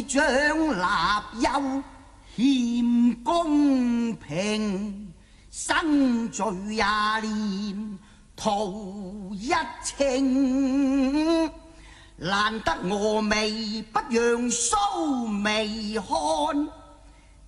長立幼欠公平，生罪也念徒一情。難得峨眉不讓蘇眉看，